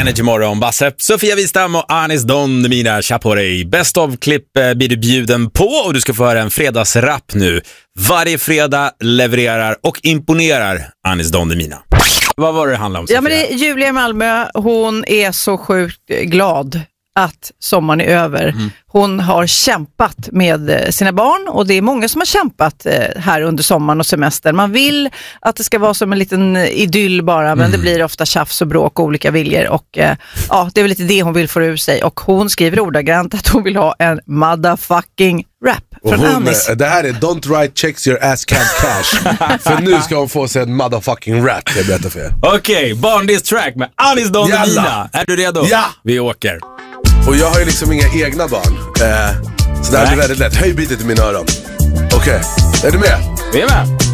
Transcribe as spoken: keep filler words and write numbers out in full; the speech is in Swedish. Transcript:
Energy Morgon, Basse, Sofia Wistam och Anis Don Demina Chaporey. Best of-klipp eh, blir du bjuden på och du ska få höra en fredagsrap nu. Varje fredag levererar och imponerar Anis Don Demina. Vad var det handlade om, Sofia? Ja, men det är Julia i Malmö. Hon är så sjukt glad att sommaren är över. Mm. Hon har kämpat med sina barn och det är många som har kämpat här under sommaren och semestern. Man vill att det ska vara som en liten idyll bara, men mm. det blir ofta tjafs och bråk och olika viljor och ja, det är väl lite det hon vill få ur sig och hon skriver ordagrant att hon vill ha en motherfucking rap från hon, Anis. Det här är Don't write checks your ass can't cash. För nu ska hon få sig en motherfucking rap, jag berättar för er. Okej, okay, Barndiss track med Anis Don Demina. Är du redo? Ja! Vi åker. Och jag har ju liksom inga egna barn. Eh, så det här blir väldigt lätt. Höj beatet i mina öron. Okej, okay. Är du med? Vi är med.